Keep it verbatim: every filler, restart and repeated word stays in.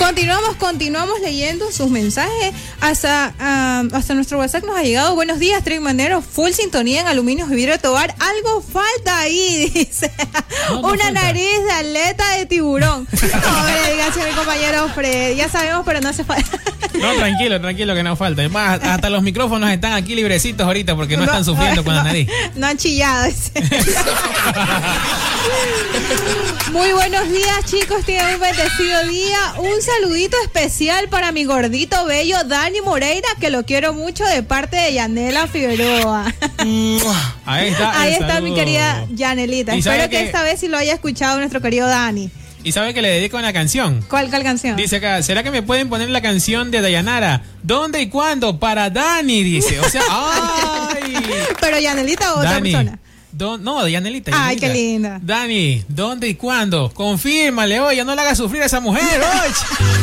Continuamos, continuamos leyendo sus mensajes. Hasta, uh, hasta nuestro WhatsApp nos ha llegado. Buenos días, Trick Manero. Full sintonía en Aluminio Vidrio Tobar. Algo falta ahí, dice. No, no Una falta. Nariz de aleta de tiburón. No me digas a mi compañero Fred. Ya sabemos, pero no hace falta. No, tranquilo, tranquilo que no falta. Más, hasta los micrófonos están aquí librecitos ahorita porque no, no están sufriendo no, con la nariz. No han chillado. Muy buenos días, chicos. Tienen un bendecido día. Un saludito especial para mi gordito bello Dani Moreira, que lo quiero mucho, de parte de Yanela Figueroa. Ahí está. Ahí está mi querida Yanelita. Espero que, que esta vez sí lo haya escuchado nuestro querido Dani. ¿Y sabe que le dedico una canción? ¿Cuál, cuál canción? Dice acá, ¿será que me pueden poner la canción de Dayanara? ¿Dónde y cuándo? Para Dani, dice. O sea, ¡ay! Pero Yanelita o otra Dani. persona. Don, no, Yanelita, Yanelita. Ay, qué linda. Dani, ¿dónde y cuándo? Confírmale, oye, no le hagas sufrir a esa mujer, oye.